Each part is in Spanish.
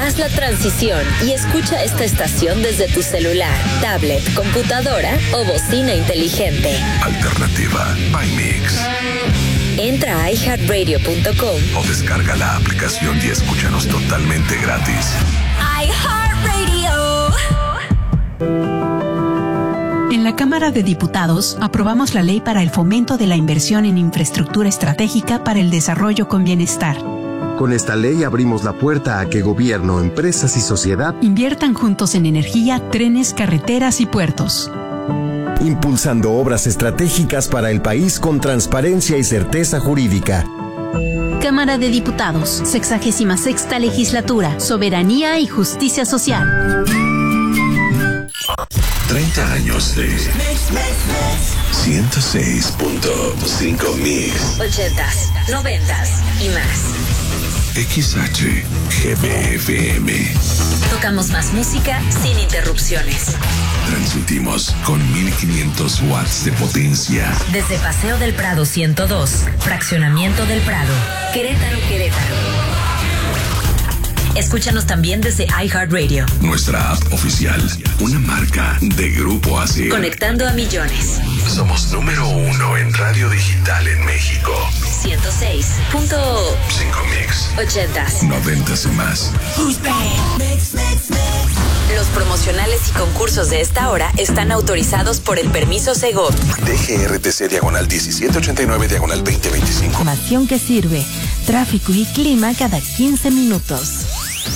Haz la transición y escucha esta estación desde tu celular, tablet, computadora o bocina inteligente. Alternativa by Mix. Entra a iHeartRadio.com o descarga la aplicación y escúchanos totalmente gratis. iHeartRadio. En la Cámara de Diputados aprobamos la ley para el fomento de la inversión en infraestructura estratégica para el desarrollo con bienestar. Con esta ley abrimos la puerta a que gobierno, empresas y sociedad inviertan juntos en energía, trenes, carreteras y puertos. Impulsando obras estratégicas para el país con transparencia y certeza jurídica. Cámara de Diputados, 66ª Legislatura, Soberanía y Justicia Social. 30 años de 106.5 Mix. 80s, 90s y más. XHGBFM. Tocamos más música sin interrupciones. Transmitimos con 1500 watts de potencia. Desde Paseo del Prado 102, Fraccionamiento del Prado, Querétaro. Escúchanos también desde iHeartRadio. Nuestra app oficial, una marca de Grupo ASIR. Conectando a millones. Somos número 1 en radio digital en México. 106.5 Mix. 80s. 90s y más. Los promocionales y concursos de esta hora están autorizados por el permiso Segov. DGRTC /1789/2025. Información que sirve. Tráfico y clima cada 15 minutos.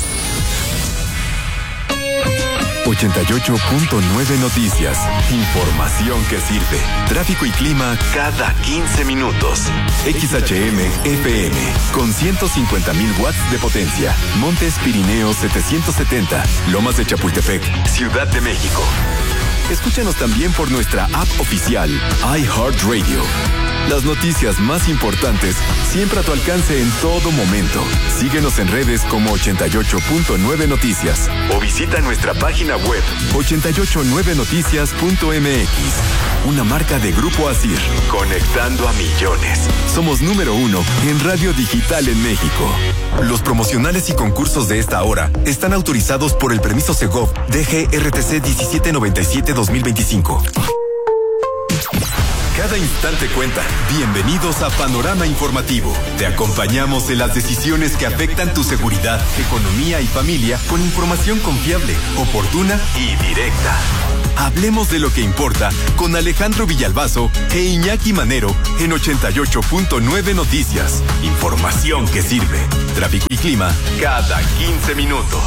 88.9 Noticias. Información que sirve. Tráfico y clima cada 15 minutos. XHM FM con 150,000 watts de potencia. Montes Pirineos 770. Lomas de Chapultepec, Ciudad de México. Escúchanos también por nuestra app oficial, iHeartRadio. Las noticias más importantes siempre a tu alcance en todo momento. Síguenos en redes como 88.9 Noticias o visita nuestra página web 889noticias.mx. Una marca de Grupo ASIR, conectando a millones. Somos número 1 en radio digital en México. Los promocionales y concursos de esta hora están autorizados por el permiso Segov DGRTC 1797/2025. Cada instante cuenta. Bienvenidos a Panorama Informativo. Te acompañamos en las decisiones que afectan tu seguridad, economía y familia con información confiable, oportuna y directa. Hablemos de lo que importa con Alejandro Villalbazo e Iñaki Manero en 88.9 Noticias. Información que sirve. Tráfico y clima cada 15 minutos.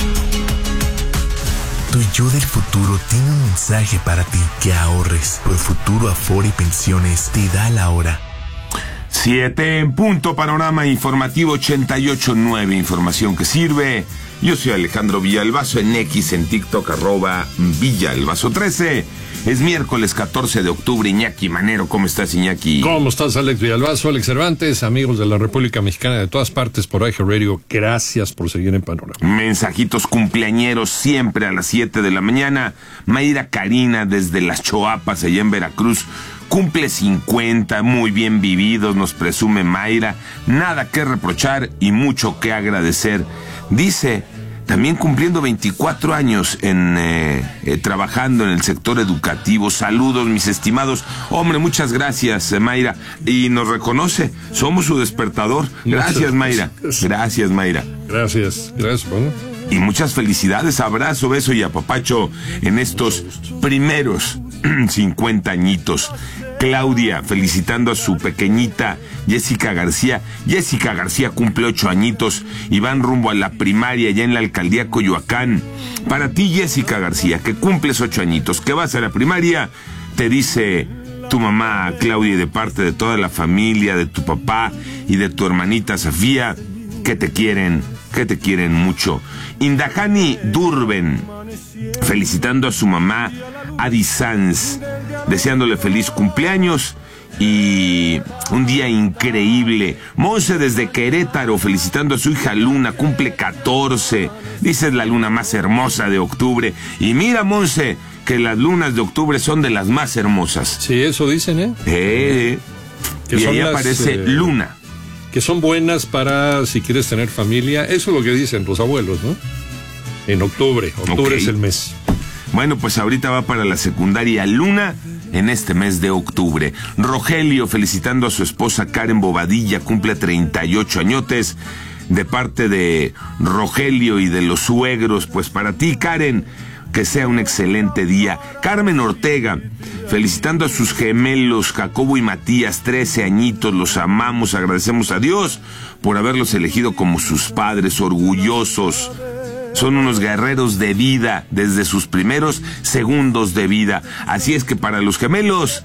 Tu yo del futuro tiene un mensaje para ti: que ahorres. ProFuturo Afore y Pensiones te da la hora. 7 en punto. Panorama Informativo 88.9. Información que sirve. Yo soy Alejandro Villalbazo en X, en TikTok, @Villalbazo13. Es miércoles 14 de octubre. Iñaki Manero, ¿cómo estás, Iñaki? ¿Cómo estás, Alex Villalbazo, Alex Cervantes, amigos de la República Mexicana de todas partes por iHeartRadio? Gracias por seguir en Panorama. Mensajitos cumpleañeros siempre a las 7 de la mañana. Mayra Karina desde Las Choapas, allá en Veracruz. Cumple 50, muy bien vividos, nos presume Mayra. Nada que reprochar y mucho que agradecer. Dice, también cumpliendo 24 años trabajando en el sector educativo. Saludos, mis estimados. Hombre, muchas gracias, Mayra. Y nos reconoce, somos su despertador. Gracias, Mayra. Gracias, Mayra. Gracias, bueno. Y muchas felicidades, abrazo, beso y apapacho en estos primeros 50 añitos. Claudia, felicitando a su pequeñita Jessica García. Jessica García cumple 8 añitos y van rumbo a la primaria ya en la alcaldía Coyoacán. Para ti, Jessica García, que cumples 8 añitos, que vas a la primaria, te dice tu mamá Claudia, y de parte de toda la familia, de tu papá y de tu hermanita Sofía, que te quieren mucho. Indahani Durben, felicitando a su mamá Adi Sanz, deseándole feliz cumpleaños y un día increíble. Monse desde Querétaro, felicitando a su hija Luna, cumple 14. Dice, es la luna más hermosa de octubre. Y mira, Monse, que las lunas de octubre son de las más hermosas. Sí, eso dicen, Y ahí aparece Luna. que son buenas para si quieres tener familia. Eso es lo que dicen los abuelos, ¿no? En octubre es el mes. Bueno, pues ahorita va para la secundaria Luna en este mes de octubre. Rogelio, felicitando a su esposa Karen Bobadilla, cumple 38 añotes. De parte de Rogelio y de los suegros, pues para ti, Karen, que sea un excelente día. Carmen Ortega, felicitando a sus gemelos, Jacobo y Matías, 13 añitos, los amamos, agradecemos a Dios por haberlos elegido como sus padres, orgullosos. Son unos guerreros de vida desde sus primeros segundos de vida. Así es que para los gemelos,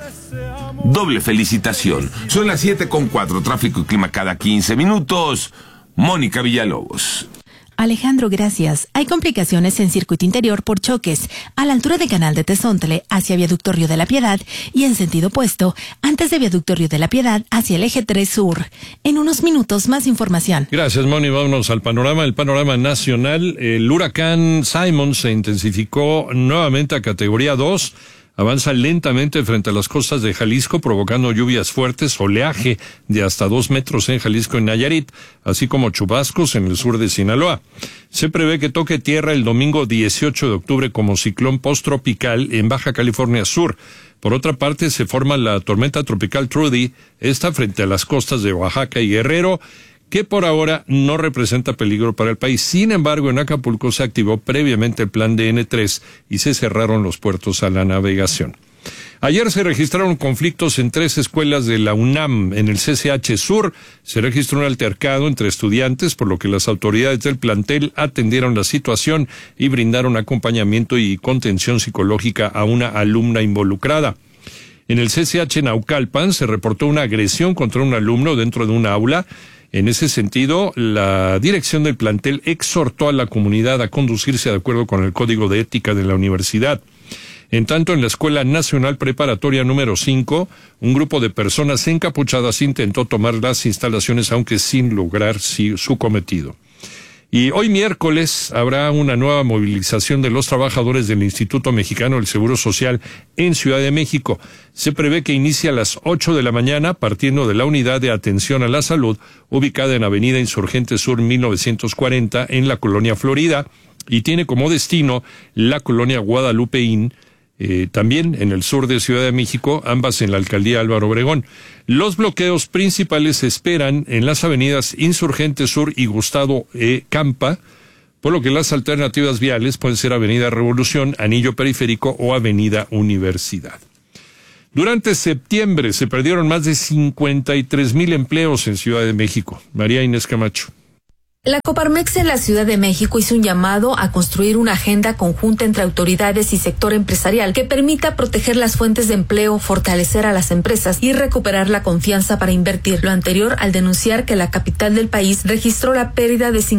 doble felicitación. Son las 7:04, tráfico y clima cada 15 minutos. Mónica Villalobos. Alejandro, gracias. Hay complicaciones en circuito interior por choques a la altura de Canal de Tezontle hacia Viaducto Río de la Piedad y en sentido opuesto antes de Viaducto Río de la Piedad hacia el eje 3 Sur. En unos minutos más información. Gracias, Moni. Vámonos al panorama. El panorama nacional. El huracán Simon se intensificó nuevamente a categoría 2. Avanza lentamente frente a las costas de Jalisco, provocando lluvias fuertes, oleaje de hasta 2 metros en Jalisco y Nayarit, así como chubascos en el sur de Sinaloa. Se prevé que toque tierra el domingo 18 de octubre como ciclón posttropical en Baja California Sur. Por otra parte, se forma la tormenta tropical Trudy, esta frente a las costas de Oaxaca y Guerrero, que por ahora no representa peligro para el país. Sin embargo, en Acapulco se activó previamente el plan de N3 y se cerraron los puertos a la navegación. Ayer se registraron conflictos en 3 escuelas de la UNAM. En el CCH Sur se registró un altercado entre estudiantes, por lo que las autoridades del plantel atendieron la situación y brindaron acompañamiento y contención psicológica a una alumna involucrada. En el CCH Naucalpan se reportó una agresión contra un alumno dentro de un aula. En ese sentido, la dirección del plantel exhortó a la comunidad a conducirse de acuerdo con el Código de Ética de la universidad. En tanto, en la Escuela Nacional Preparatoria número 5, un grupo de personas encapuchadas intentó tomar las instalaciones, aunque sin lograr su cometido. Y hoy miércoles habrá una nueva movilización de los trabajadores del Instituto Mexicano del Seguro Social en Ciudad de México. Se prevé que inicie a las 8 de la mañana partiendo de la Unidad de Atención a la Salud, ubicada en Avenida Insurgente Sur 1940 en la Colonia Florida, y tiene como destino la Colonia Guadalupeín, también en el sur de Ciudad de México, ambas en la alcaldía Álvaro Obregón. Los bloqueos principales se esperan en las avenidas Insurgente Sur y Gustavo Campa, por lo que las alternativas viales pueden ser Avenida Revolución, Anillo Periférico o Avenida Universidad. Durante septiembre se perdieron más de 53,000 empleos en Ciudad de México. María Inés Camacho. La Coparmex en la Ciudad de México hizo un llamado a construir una agenda conjunta entre autoridades y sector empresarial que permita proteger las fuentes de empleo, fortalecer a las empresas y recuperar la confianza para invertir. Lo anterior al denunciar que la capital del país registró la pérdida de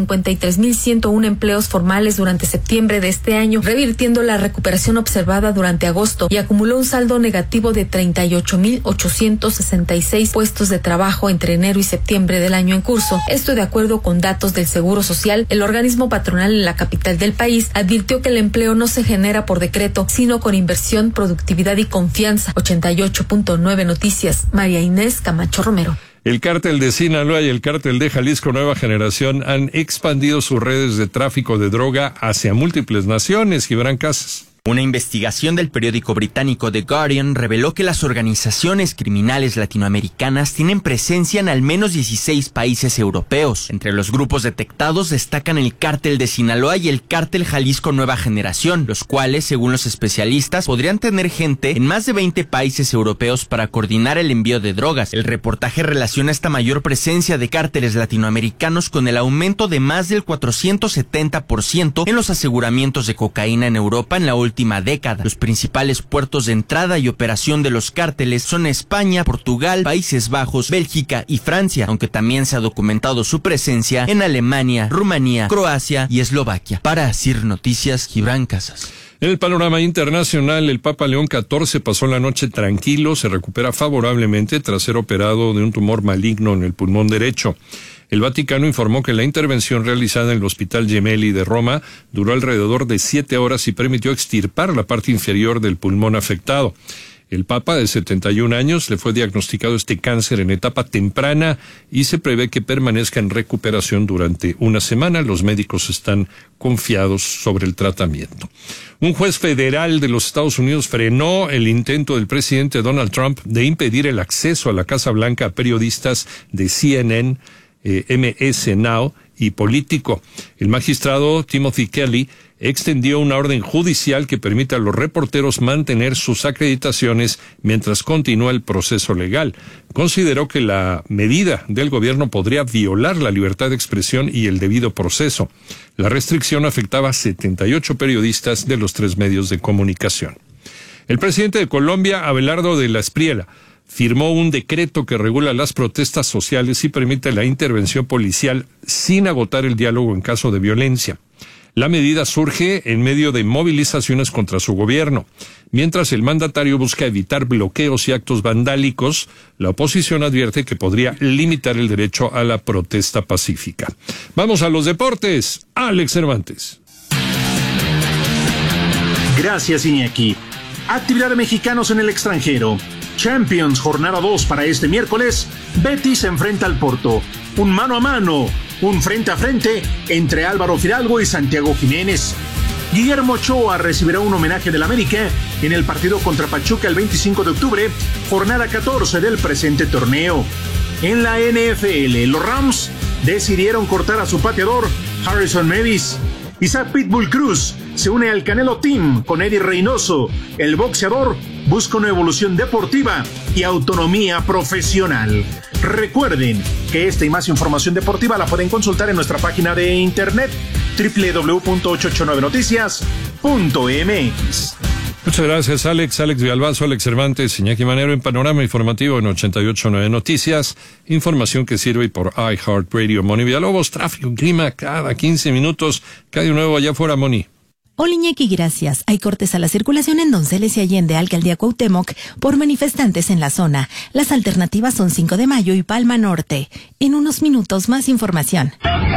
53,101 empleos formales durante septiembre de este año, revirtiendo la recuperación observada durante agosto, y acumuló un saldo negativo de 38,866 puestos de trabajo entre enero y septiembre del año en curso. Esto de acuerdo con datos del Seguro Social. El organismo patronal en la capital del país advirtió que el empleo no se genera por decreto, sino con inversión, productividad y confianza. 88.9 Noticias, María Inés Camacho Romero. El cártel de Sinaloa y el cártel de Jalisco Nueva Generación han expandido sus redes de tráfico de droga hacia múltiples naciones. Gibran Casas. Una investigación del periódico británico The Guardian reveló que las organizaciones criminales latinoamericanas tienen presencia en al menos 16 países europeos. Entre los grupos detectados destacan el cártel de Sinaloa y el cártel Jalisco Nueva Generación, los cuales, según los especialistas, podrían tener gente en más de 20 países europeos para coordinar el envío de drogas. El reportaje relaciona esta mayor presencia de cárteles latinoamericanos con el aumento de más del 470% en los aseguramientos de cocaína en Europa en la última década. Los principales puertos de entrada y operación de los cárteles son España, Portugal, Países Bajos, Bélgica y Francia, aunque también se ha documentado su presencia en Alemania, Rumanía, Croacia y Eslovaquia. Para CIR Noticias, Gibran Casas. En el panorama internacional, el Papa León XIV pasó la noche tranquilo, se recupera favorablemente tras ser operado de un tumor maligno en el pulmón derecho. El Vaticano informó que la intervención realizada en el Hospital Gemelli de Roma duró alrededor de 7 horas y permitió extirpar la parte inferior del pulmón afectado. El Papa, de 71 años, le fue diagnosticado este cáncer en etapa temprana y se prevé que permanezca en recuperación durante una semana. Los médicos están confiados sobre el tratamiento. Un juez federal de los Estados Unidos frenó el intento del presidente Donald Trump de impedir el acceso a la Casa Blanca a periodistas de CNN, MS Now y Político. El magistrado Timothy Kelly extendió una orden judicial que permite a los reporteros mantener sus acreditaciones mientras continúa el proceso legal. Consideró que la medida del gobierno podría violar la libertad de expresión y el debido proceso. La restricción afectaba a 78 periodistas de los 3 medios de comunicación. El presidente de Colombia, Abelardo de la Espriella, firmó un decreto que regula las protestas sociales y permite la intervención policial sin agotar el diálogo en caso de violencia. La medida surge en medio de movilizaciones contra su gobierno. Mientras el mandatario busca evitar bloqueos y actos vandálicos, la oposición advierte que podría limitar el derecho a la protesta pacífica. Vamos a los deportes. Alex Cervantes. Gracias, Iñaki. Actividad de mexicanos en el extranjero. Champions, jornada 2 para este miércoles. Betis se enfrenta al Porto. Un mano a mano, un frente a frente entre Álvaro Fidalgo y Santiago Jiménez. Guillermo Ochoa recibirá un homenaje del América en el partido contra Pachuca el 25 de octubre, jornada 14 del presente torneo. En la NFL, los Rams decidieron cortar a su pateador Harrison Mavis. Isaac Pitbull Cruz se une al Canelo Team con Eddie Reynoso. El boxeador busca una evolución deportiva y autonomía profesional. Recuerden que esta y más información deportiva la pueden consultar en nuestra página de internet www.889noticias.mx. Muchas gracias, Alex. Alex Villalbazo, Alex Cervantes, Iñaki Manero en Panorama Informativo en 88.9 Noticias. Información que sirve por iHeartRadio. Moni Villalobos, tráfico y clima cada 15 minutos. ¿Qué hay de nuevo allá afuera, Moni? Hola, Iñaki, gracias. Hay cortes a la circulación en Donceles y Allende, Alcaldía Cuauhtémoc, por manifestantes en la zona. Las alternativas son 5 de Mayo y Palma Norte. En unos minutos, más información.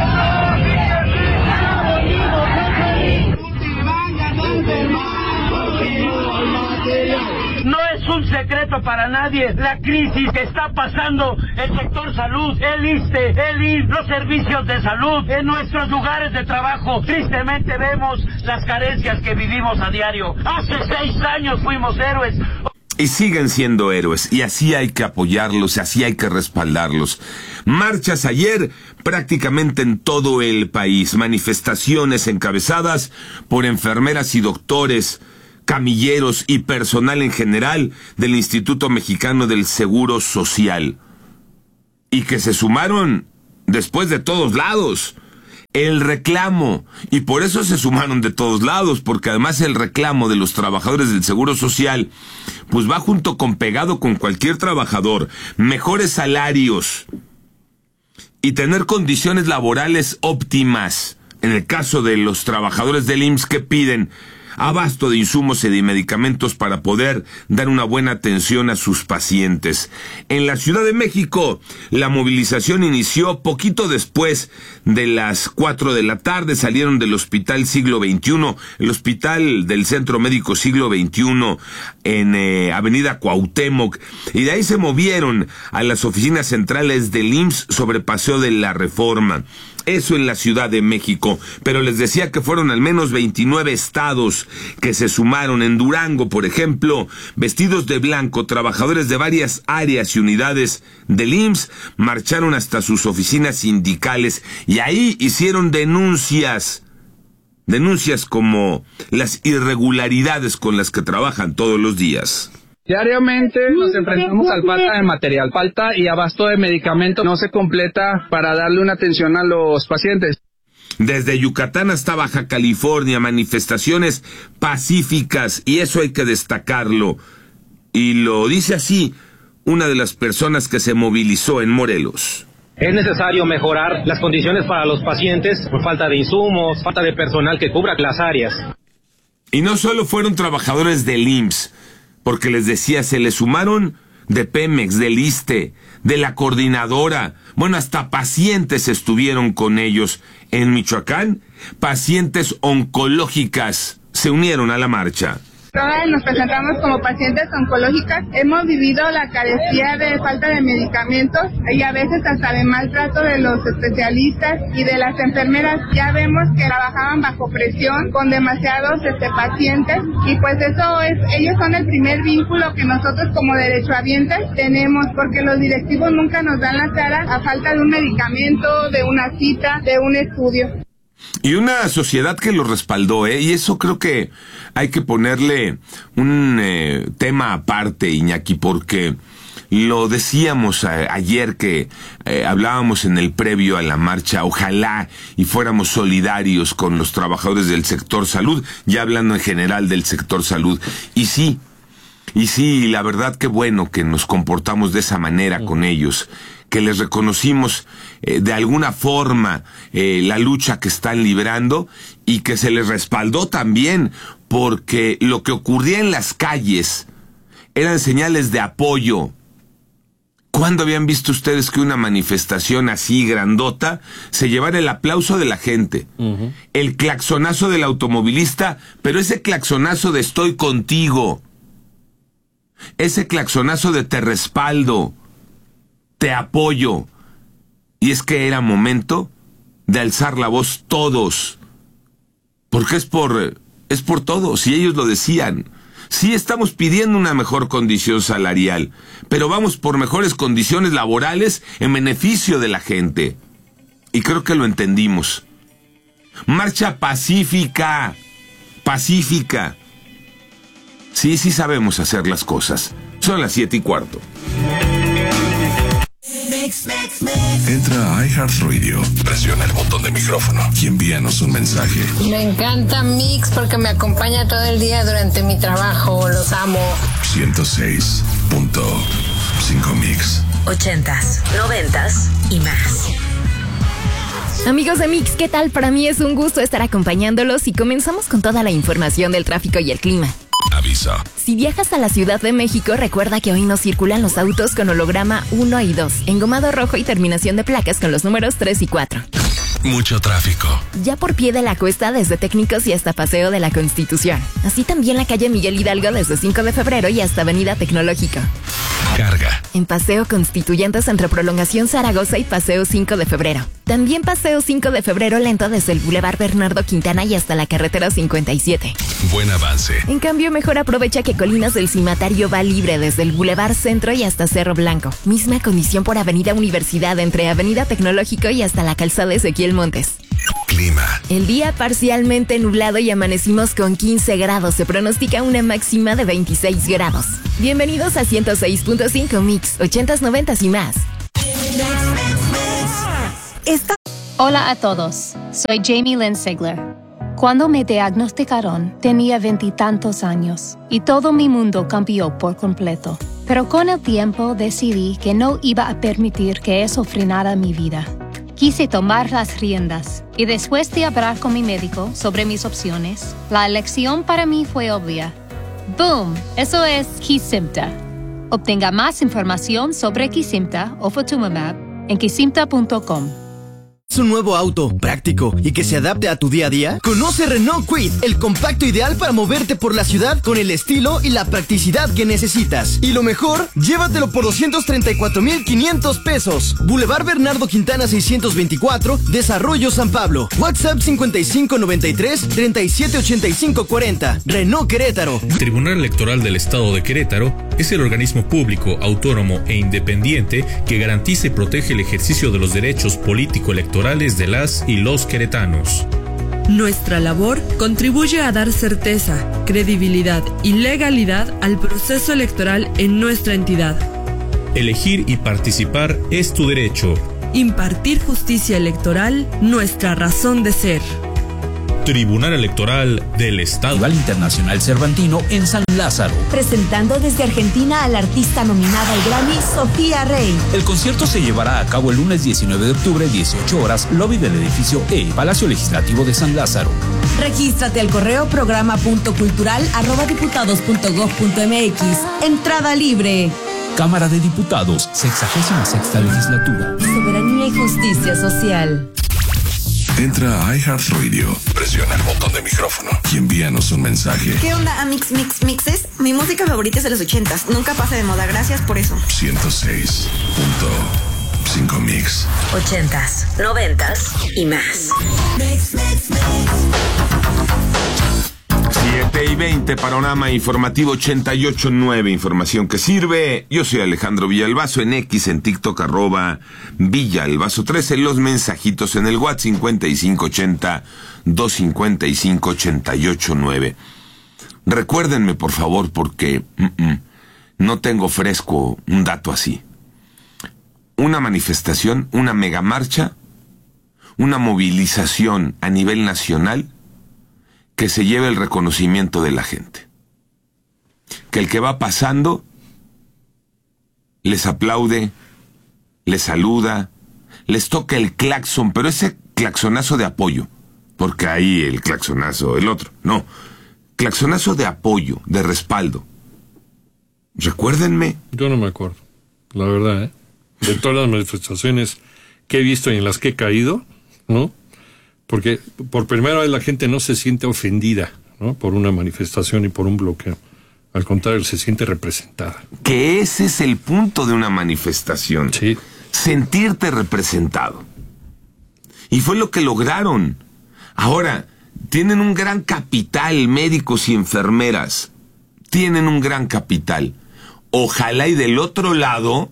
No es un secreto para nadie la crisis que está pasando el sector salud, el ISSSTE, el IMSS, los servicios de salud, en nuestros lugares de trabajo. Tristemente vemos las carencias que vivimos a diario. Hace 6 años fuimos héroes. Y siguen siendo héroes, y así hay que apoyarlos, y así hay que respaldarlos. Marchas ayer prácticamente en todo el país, manifestaciones encabezadas por enfermeras y doctores, camilleros y personal en general del Instituto Mexicano del Seguro Social. Y que se sumaron después de todos lados. El reclamo, y por eso se sumaron de todos lados, porque además el reclamo de los trabajadores del Seguro Social, pues va junto con pegado con cualquier trabajador. Mejores salarios y tener condiciones laborales óptimas. En el caso de los trabajadores del IMSS que piden abasto de insumos y de medicamentos para poder dar una buena atención a sus pacientes. En la Ciudad de México, la movilización inició poquito después de las 4 de la tarde. Salieron del Hospital Siglo XXI, el Hospital del Centro Médico Siglo XXI en Avenida Cuauhtémoc, y de ahí se movieron a las oficinas centrales del IMSS sobre Paseo de la Reforma. Eso en la Ciudad de México, pero les decía que fueron al menos 29 estados que se sumaron. En Durango, por ejemplo, vestidos de blanco, trabajadores de varias áreas y unidades del IMSS marcharon hasta sus oficinas sindicales y ahí hicieron denuncias como las irregularidades con las que trabajan todos los días. Diariamente nos enfrentamos al falta de material, falta y abasto de medicamentos no se completa para darle una atención a los pacientes. Desde Yucatán hasta Baja California, manifestaciones pacíficas, y eso hay que destacarlo. Y lo dice así una de las personas que se movilizó en Morelos. Es necesario mejorar las condiciones para los pacientes por falta de insumos, falta de personal que cubra las áreas. Y no solo fueron trabajadores del IMSS, porque les decía, se les sumaron de Pemex, del ISSSTE, de la coordinadora. Bueno, hasta pacientes estuvieron con ellos. En Michoacán, pacientes oncológicas se unieron a la marcha. Todas nos presentamos como pacientes oncológicas. Hemos vivido la carecía de falta de medicamentos y a veces hasta de maltrato de los especialistas y de las enfermeras. Ya vemos que trabajaban bajo presión con demasiados pacientes y pues ellos son el primer vínculo que nosotros como derechohabientes tenemos, porque los directivos nunca nos dan la cara a falta de un medicamento, de una cita, de un estudio. Y una sociedad que lo respaldó, y eso creo que hay que ponerle un tema aparte, Iñaki, porque lo decíamos ayer que hablábamos en el previo a la marcha, ojalá y fuéramos solidarios con los trabajadores del sector salud, ya hablando en general del sector salud, y sí, la verdad que bueno que nos comportamos de esa manera con ellos, que les reconocimos de alguna forma la lucha que están librando y que se les respaldó también, porque lo que ocurría en las calles eran señales de apoyo. ¿Cuándo habían visto ustedes que una manifestación así grandota se llevara el aplauso de la gente? Uh-huh. El claxonazo del automovilista, pero ese claxonazo de estoy contigo. Ese claxonazo de te respaldo, te apoyo. Y es que era momento de alzar la voz todos. Porque es por todos, y ellos lo decían. Sí, estamos pidiendo una mejor condición salarial, pero vamos por mejores condiciones laborales en beneficio de la gente. Y creo que lo entendimos. Marcha pacífica. Pacífica. Sí sabemos hacer las cosas. Son las 7:15. Entra a iHeartRadio, presiona el botón de micrófono y envíanos un mensaje. Me encanta Mix porque me acompaña todo el día durante mi trabajo. Los amo. 106.5 Mix. 80s, 90s y más. Amigos de Mix, ¿qué tal? Para mí es un gusto estar acompañándolos y comenzamos con toda la información del tráfico y el clima. Aviso. Si viajas a la Ciudad de México, recuerda que hoy no circulan los autos con holograma 1 y 2, engomado rojo y terminación de placas con los números 3 y 4. Mucho tráfico. Ya por pie de la cuesta desde Técnicos y hasta Paseo de la Constitución. Así también la calle Miguel Hidalgo desde 5 de febrero y hasta Avenida Tecnológica. Carga. En Paseo Constituyentes entre Prolongación Zaragoza y Paseo 5 de febrero. También Paseo 5 de febrero lento desde el Boulevard Bernardo Quintana y hasta la carretera 57. Buen avance. En cambio, mejor aprovecha que Colinas del Cimatario va libre desde el Boulevard Centro y hasta Cerro Blanco. Misma condición por Avenida Universidad entre Avenida Tecnológico y hasta la calzada Ezequiel Montes. Clima. El día parcialmente nublado y amanecimos con 15 grados. Se pronostica una máxima de 26 grados. Bienvenidos a 106.5 Mix, 80s, 90s y más. Hola a todos, soy Jamie Lynn Sigler. Cuando me diagnosticaron, tenía 20 y tantos años y todo mi mundo cambió por completo. Pero con el tiempo decidí que no iba a permitir que eso frenara mi vida. Quise tomar las riendas y después de hablar con mi médico sobre mis opciones, la elección para mí fue obvia. ¡Boom! Eso es Kesimpta. Obtenga más información sobre Kesimpta o Ofatumumab en kesimpta.com. ¿Es un nuevo auto práctico y que se adapte a tu día a día? Conoce Renault Kwid, el compacto ideal para moverte por la ciudad con el estilo y la practicidad que necesitas. Y lo mejor, llévatelo por 234,500 pesos. Boulevard Bernardo Quintana 624, Desarrollo San Pablo. WhatsApp 5593-378540. Renault Querétaro. El Tribunal Electoral del Estado de Querétaro es el organismo público, autónomo e independiente que garantiza y protege el ejercicio de los derechos político-electorales de las y los queretanos. Nuestra labor contribuye a dar certeza, credibilidad y legalidad al proceso electoral en nuestra entidad. Elegir y participar es tu derecho. Impartir justicia electoral, nuestra razón de ser. Tribunal Electoral del Estado. Festival Internacional Cervantino en San Lázaro. Presentando desde Argentina a la artista nominada al Grammy, Sofía Rey. El concierto se llevará a cabo el lunes 19 de octubre, 18 horas, lobby del edificio E, Palacio Legislativo de San Lázaro. Regístrate al correo programa.cultural@diputados.gov.mx. Entrada libre. Cámara de Diputados, 66ª Legislatura. Soberanía y justicia social. Entra a iHeartRadio, presiona el botón de micrófono y envíanos un mensaje. ¿Qué onda, Amix Mixes? Mi música favorita es de los 80s. Nunca pasa de moda. Gracias por eso. 106.5 Mix. 80s, 90s y más. 7:20, panorama informativo 88.9, información que sirve. Yo soy Alejandro Villalbazo, en X, en TikTok, @Villalbazo13, los mensajitos en el WhatsApp 5580-255-88.9. Recuérdenme, por favor, porque no tengo fresco un dato así. Una manifestación, una megamarcha, una movilización a nivel nacional que se lleve el reconocimiento de la gente. Que el que va pasando les aplaude, les saluda, les toca el claxon, pero ese claxonazo de apoyo, porque ahí el claxonazo, el otro, no, claxonazo de apoyo, de respaldo. Recuérdenme. Yo no me acuerdo, la verdad, de todas las manifestaciones que he visto y en las que he caído, ¿no? Porque por primera vez la gente no se siente ofendida, ¿no?, por una manifestación y por un bloqueo. Al contrario, se siente representada. Que ese es el punto de una manifestación. Sí. Sentirte representado. Y fue lo que lograron. Ahora, tienen un gran capital, médicos y enfermeras. Tienen un gran capital. Ojalá y del otro lado,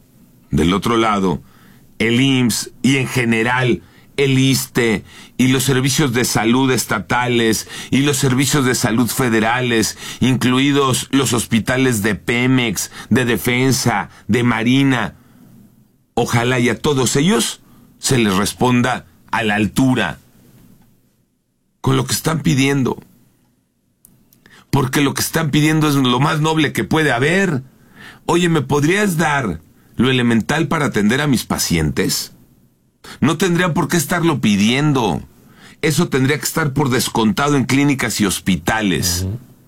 el IMSS y en general el ISSSTE y los servicios de salud estatales y los servicios de salud federales, incluidos los hospitales de Pemex, de Defensa, de Marina. Ojalá y a todos ellos se les responda a la altura con lo que están pidiendo. Porque lo que están pidiendo es lo más noble que puede haber. Oye, ¿me podrías dar lo elemental para atender a mis pacientes? No tendrían por qué estarlo pidiendo. Eso tendría que estar por descontado en clínicas y hospitales.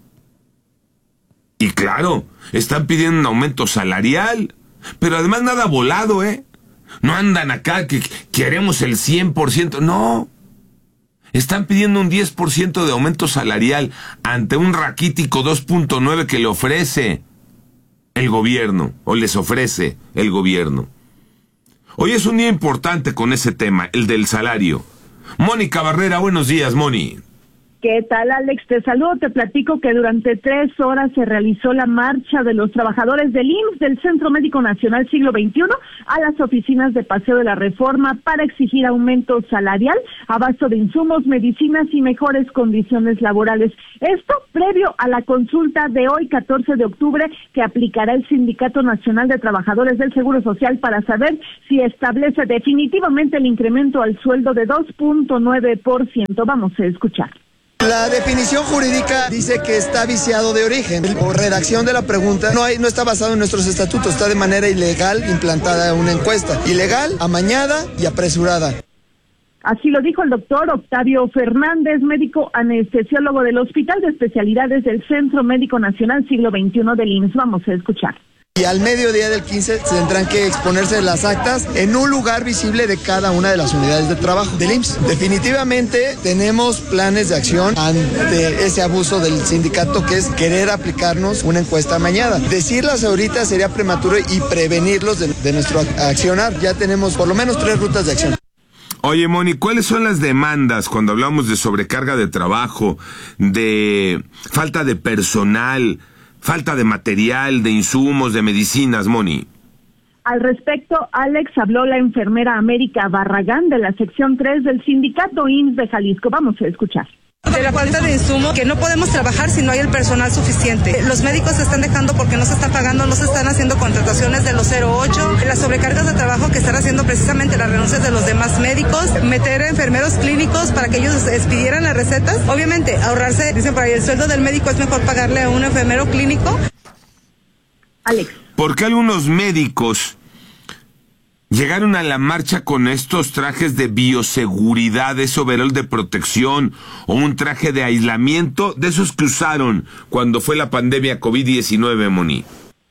Y claro, están pidiendo un aumento salarial, pero además nada volado, No andan acá que queremos el 100%, no. Están pidiendo un 10% de aumento salarial ante un raquítico 2.9 que le ofrece el gobierno, o les ofrece el gobierno. Hoy es un día importante con ese tema, el del salario. Mónica Barrera, buenos días, Moni. ¿Qué tal, Alex? Te saludo, te platico que durante 3 horas se realizó la marcha de los trabajadores del IMSS, del Centro Médico Nacional Siglo XXI, a las oficinas de Paseo de la Reforma para exigir aumento salarial, abasto de insumos, medicinas y mejores condiciones laborales. Esto previo a la consulta de hoy, 14 de octubre, que aplicará el Sindicato Nacional de Trabajadores del Seguro Social para saber si establece definitivamente el incremento al sueldo de 2.9%. Vamos a escuchar. La definición jurídica dice que está viciado de origen. Por redacción de la pregunta no está basado en nuestros estatutos, está de manera ilegal implantada una encuesta. Ilegal, amañada y apresurada. Así lo dijo el doctor Octavio Fernández, médico anestesiólogo del Hospital de Especialidades del Centro Médico Nacional Siglo XXI del IMSS. Vamos a escuchar. Y al mediodía del 15 tendrán que exponerse las actas en un lugar visible de cada una de las unidades de trabajo del IMSS. Definitivamente tenemos planes de acción ante ese abuso del sindicato, que es querer aplicarnos una encuesta amañada. Decirlas ahorita sería prematuro y prevenirlos de nuestro accionar. Ya tenemos por lo menos 3 rutas de acción. Oye, Moni, ¿cuáles son las demandas cuando hablamos de sobrecarga de trabajo, de falta de personal, falta de material, de insumos, de medicinas, Moni? Al respecto, Alex, habló la enfermera América Barragán de la sección 3 del sindicato IMSS de Jalisco. Vamos a escuchar. De la falta de insumo, que no podemos trabajar si no hay el personal suficiente. Los médicos se están dejando porque no se están pagando, no se están haciendo contrataciones de los 08, las sobrecargas de trabajo que están haciendo precisamente las renuncias de los demás médicos, meter a enfermeros clínicos para que ellos expidieran las recetas. Obviamente, ahorrarse, dicen por ahí, el sueldo del médico es mejor pagarle a un enfermero clínico. Alex. ¿Por qué algunos médicos llegaron a la marcha con estos trajes de bioseguridad, ese overol de protección o un traje de aislamiento de esos que usaron cuando fue la pandemia COVID-19, Moni?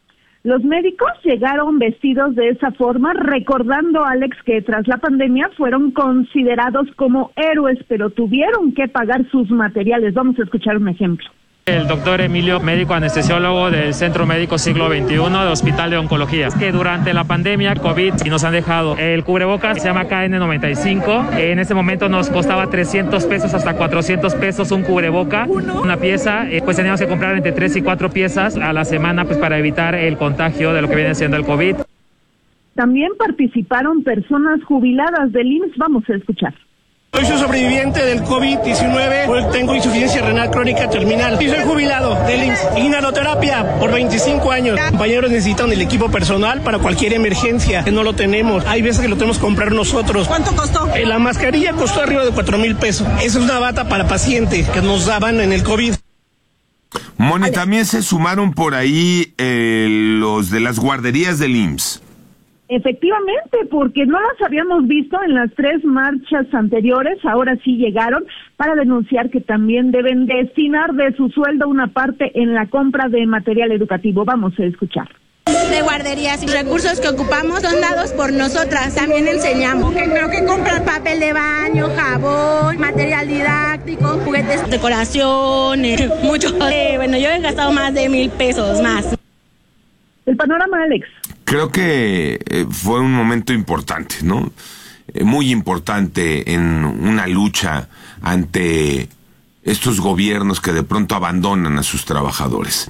Los médicos llegaron vestidos de esa forma, recordando, Alex, que tras la pandemia fueron considerados como héroes, pero tuvieron que pagar sus materiales. Vamos a escuchar un ejemplo. El doctor Emilio, médico anestesiólogo del Centro Médico Siglo XXI del Hospital de Oncología, que durante la pandemia COVID nos han dejado el cubrebocas, se llama KN95, en este momento nos costaba 300 pesos hasta 400 pesos un cubreboca, una pieza, pues teníamos que comprar entre 3 y 4 piezas a la semana pues para evitar el contagio de lo que viene siendo el COVID. También participaron personas jubiladas del IMSS, vamos a escuchar. Soy sobreviviente del COVID-19, tengo insuficiencia renal crónica terminal y soy jubilado del IMSS. Inhaloterapia por 25 años. Compañeros necesitan el equipo personal para cualquier emergencia, que no lo tenemos. Hay veces que lo tenemos que comprar nosotros. ¿Cuánto costó? La mascarilla costó arriba de 4,000 pesos. Esa es una bata para paciente que nos daban en el COVID. Moni, también se sumaron por ahí los de las guarderías del IMSS. Efectivamente, porque no las habíamos visto en las 3 marchas anteriores, ahora sí llegaron para denunciar que también deben destinar de su sueldo una parte en la compra de material educativo. Vamos a escuchar. De guarderías y recursos que ocupamos son dados por nosotras, también enseñamos. Creo que comprar papel de baño, jabón, material didáctico, juguetes, decoraciones, mucho. Bueno, yo he gastado más de 1,000 pesos más. El panorama, Alex. Creo que fue un momento importante, ¿no? Muy importante en una lucha ante estos gobiernos que de pronto abandonan a sus trabajadores.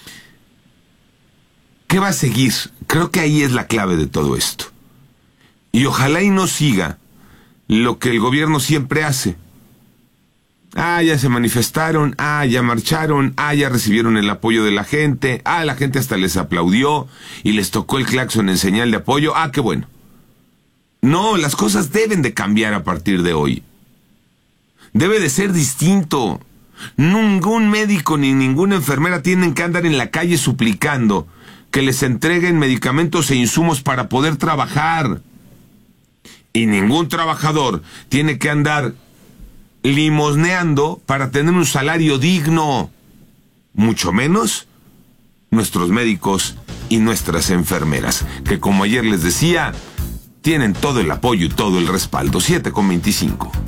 ¿Qué va a seguir? Creo que ahí es la clave de todo esto. Y ojalá y no siga lo que el gobierno siempre hace. Ya se manifestaron, ya marcharon, ya recibieron el apoyo de la gente, la gente hasta les aplaudió y les tocó el claxon en señal de apoyo, qué bueno. No, las cosas deben de cambiar a partir de hoy. Debe de ser distinto. Ningún médico ni ninguna enfermera tienen que andar en la calle suplicando que les entreguen medicamentos e insumos para poder trabajar. Y ningún trabajador tiene que andar limosneando para tener un salario digno, mucho menos nuestros médicos y nuestras enfermeras, que como ayer les decía, tienen todo el apoyo y todo el respaldo. 7:25.